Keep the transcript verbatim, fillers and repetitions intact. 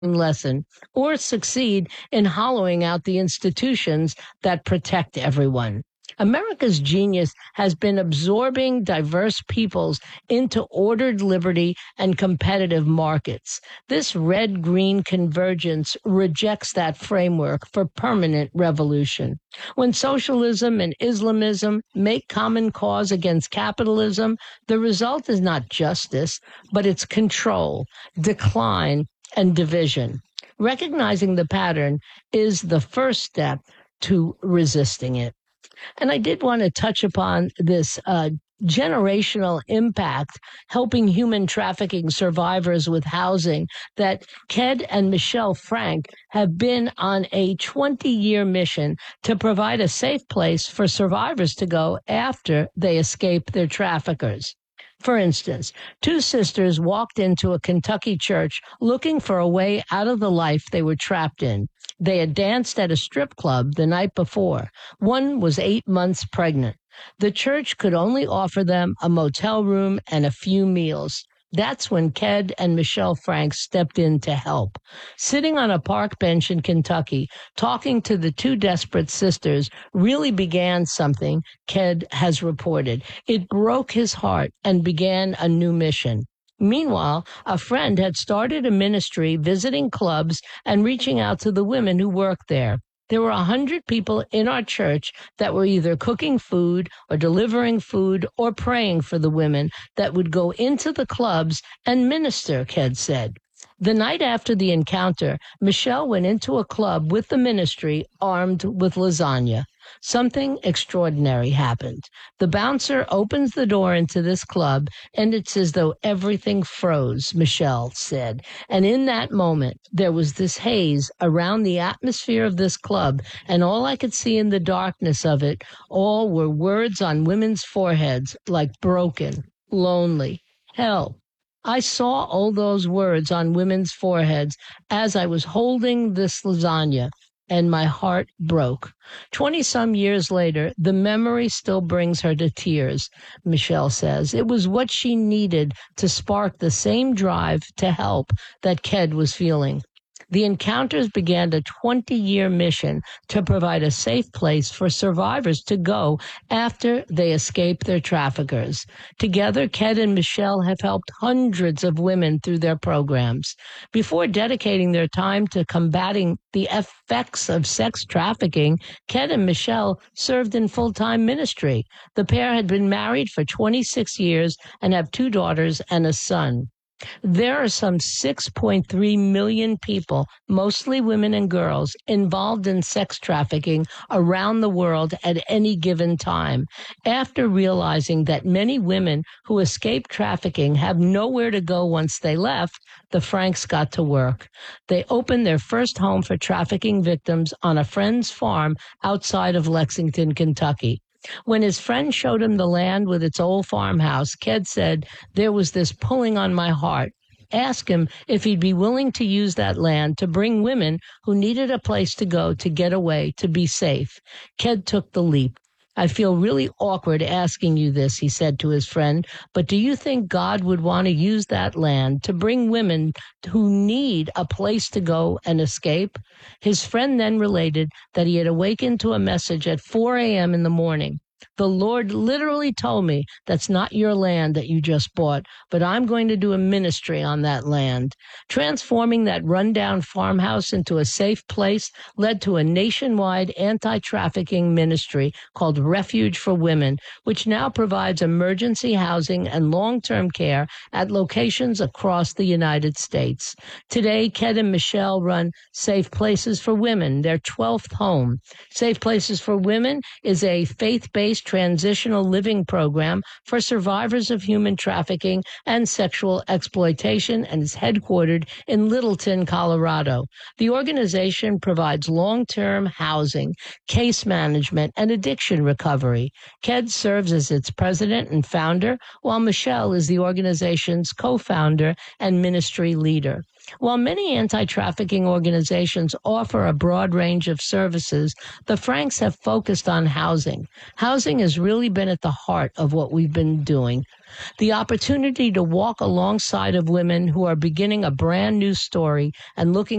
lesson or succeed in hollowing out the institutions that protect everyone. America's genius has been absorbing diverse peoples into ordered liberty and competitive markets. This red-green convergence rejects that framework for permanent revolution. When socialism and Islamism make common cause against capitalism, the result is not justice, but it's control, decline, and division. Recognizing the pattern is the first step to resisting it. And I did want to touch upon this uh, generational impact, helping human trafficking survivors with housing, that Ked and Michelle Frank have been on a twenty-year mission to provide a safe place for survivors to go after they escape their traffickers. For instance, two sisters walked into a Kentucky church looking for a way out of the life they were trapped in. They had danced at a strip club the night before. One was eight months pregnant. The church could only offer them a motel room and a few meals. That's when Ked and Michelle Frank stepped in to help. Sitting on a park bench in Kentucky, talking to the two desperate sisters really began something, Ked has reported. It broke his heart and began a new mission. Meanwhile, a friend had started a ministry visiting clubs and reaching out to the women who worked there. There were a hundred people in our church that were either cooking food or delivering food or praying for the women that would go into the clubs and minister, Ked said. The night after the encounter, Michelle went into a club with the ministry armed with lasagna. Something extraordinary happened. The bouncer opens the door into this club, and it's as though everything froze, Michelle said. And in that moment, there was this haze around the atmosphere of this club, and all I could see in the darkness of it all were words on women's foreheads like broken, lonely, hell. I saw all those words on women's foreheads as I was holding this lasagna, and my heart broke. Twenty-some years later, the memory still brings her to tears, Michelle says. It was what she needed to spark the same drive to help that Ked was feeling. The encounters began a twenty-year mission to provide a safe place for survivors to go after they escape their traffickers. Together, Ked and Michelle have helped hundreds of women through their programs. Before dedicating their time to combating the effects of sex trafficking, Ked and Michelle served in full-time ministry. The pair had been married for twenty-six years and have two daughters and a son. There are some six point three million people, mostly women and girls, involved in sex trafficking around the world at any given time. After realizing that many women who escape trafficking have nowhere to go once they left, the Franks got to work. They opened their first home for trafficking victims on a friend's farm outside of Lexington, Kentucky. When his friend showed him the land with its old farmhouse, Ked said, there was this pulling on my heart. Ask him if he'd be willing to use that land to bring women who needed a place to go to get away, to be safe. Ked took the leap. I feel really awkward asking you this, he said to his friend, but do you think God would want to use that land to bring women who need a place to go and escape? His friend then related that he had awakened to a message at four a.m. in the morning. The Lord literally told me, that's not your land that you just bought, but I'm going to do a ministry on that land. Transforming that rundown farmhouse into a safe place led to a nationwide anti-trafficking ministry called Refuge for Women, which now provides emergency housing and long-term care at locations across the United States. Today, Ked and Michelle run Safe Places for Women, their twelfth home. Safe Places for Women is a faith-based transitional living program for survivors of human trafficking and sexual exploitation and is headquartered in Littleton, Colorado. The organization provides long-term housing, case management, and addiction recovery. Ked serves as its president and founder, while Michelle is the organization's co-founder and ministry leader. While many anti-trafficking organizations offer a broad range of services, the Franks have focused on housing. Housing has really been at the heart of what we've been doing. The opportunity to walk alongside of women who are beginning a brand new story and looking